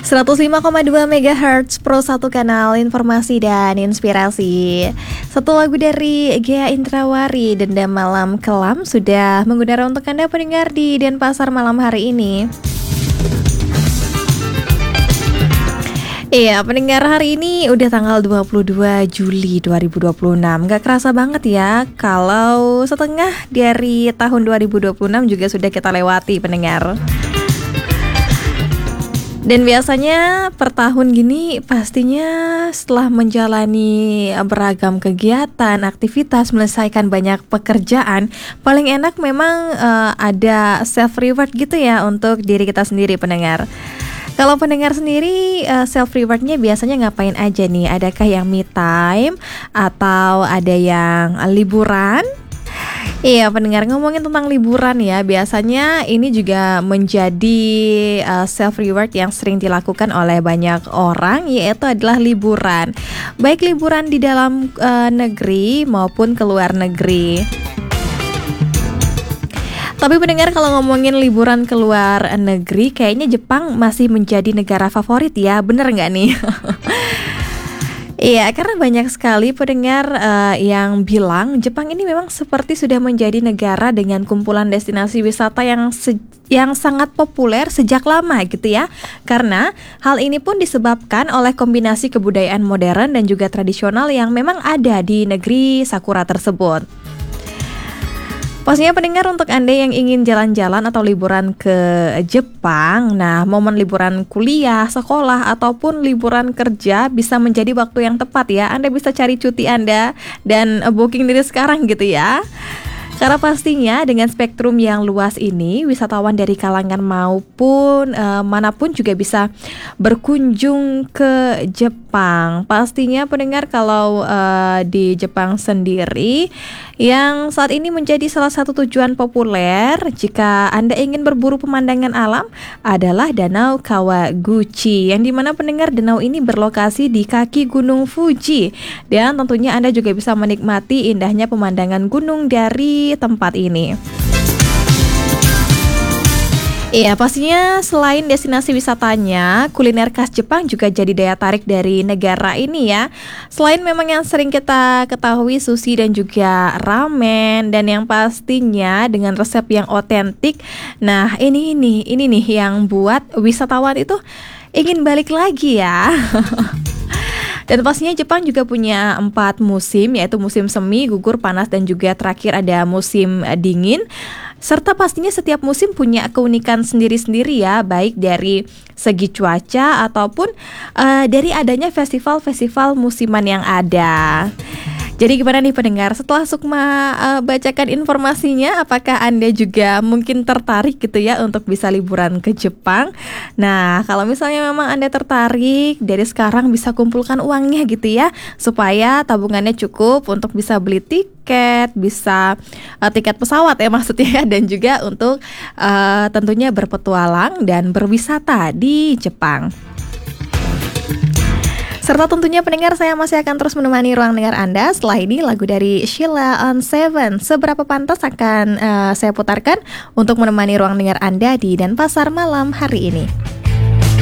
105,2 MHz Pro 1 kanal informasi dan inspirasi. Satu lagu dari Ghea Indrawari, Dendam Malam Kelam, sudah mengudara untuk Anda pendengar di Denpasar malam hari ini. Iya, pendengar, hari ini udah tanggal 22 Juli 2026. Gak kerasa banget ya kalau setengah dari tahun 2026 juga sudah kita lewati, pendengar. Dan biasanya per tahun gini pastinya setelah menjalani beragam kegiatan, aktivitas, menyelesaikan banyak pekerjaan, paling enak memang ada self reward gitu ya untuk diri kita sendiri, pendengar. Kalau pendengar sendiri self rewardnya biasanya ngapain aja nih? Adakah yang me time atau ada yang liburan? Iya, pendengar, ngomongin tentang liburan ya, biasanya ini juga menjadi self reward yang sering dilakukan oleh banyak orang, yaitu adalah liburan. Baik liburan di dalam negeri maupun ke luar negeri. Tapi pendengar, kalau ngomongin liburan ke luar negeri, kayaknya Jepang masih menjadi negara favorit ya, bener nggak nih? Iya, karena banyak sekali pendengar yang bilang Jepang ini memang seperti sudah menjadi negara dengan kumpulan destinasi wisata yang sangat populer sejak lama gitu ya. Karena hal ini pun disebabkan oleh kombinasi kebudayaan modern dan juga tradisional yang memang ada di negeri Sakura tersebut. Pastinya pendengar, untuk Anda yang ingin jalan-jalan atau liburan ke Jepang, nah momen liburan kuliah, sekolah, ataupun liburan kerja bisa menjadi waktu yang tepat ya. Anda bisa cari cuti Anda dan booking dari sekarang gitu ya. Karena pastinya dengan spektrum yang luas ini, wisatawan dari kalangan maupun manapun juga bisa berkunjung ke Jepang. Pastinya pendengar, kalau di Jepang sendiri yang saat ini menjadi salah satu tujuan populer jika Anda ingin berburu pemandangan alam adalah Danau Kawaguchi, yang dimana pendengar, danau ini berlokasi di kaki Gunung Fuji. Dan tentunya Anda juga bisa menikmati indahnya pemandangan gunung dari tempat ini. Iya, pastinya selain destinasi wisatanya, kuliner khas Jepang juga jadi daya tarik dari negara ini ya. Selain memang yang sering kita ketahui sushi dan juga ramen, dan yang pastinya dengan resep yang otentik. Nah, ini nih yang buat wisatawan itu ingin balik lagi ya. Dan pastinya Jepang juga punya 4 musim, yaitu musim semi, gugur, panas, dan juga terakhir ada musim dingin. Serta pastinya setiap musim punya keunikan sendiri-sendiri ya, baik dari segi cuaca ataupun dari adanya festival-festival musiman yang ada. Jadi gimana nih pendengar, setelah Sukma bacakan informasinya, apakah Anda juga mungkin tertarik gitu ya untuk bisa liburan ke Jepang? Nah, kalau misalnya memang Anda tertarik, dari sekarang bisa kumpulkan uangnya gitu ya, supaya tabungannya cukup untuk bisa beli tiket, bisa tiket pesawat ya maksudnya, dan juga untuk tentunya berpetualang dan berwisata di Jepang. Serta tentunya pendengar, saya masih akan terus menemani ruang dengar Anda. Setelah ini lagu dari Sheila on 7, Seberapa Pantas, akan saya putarkan untuk menemani ruang dengar Anda di Denpasar malam hari ini.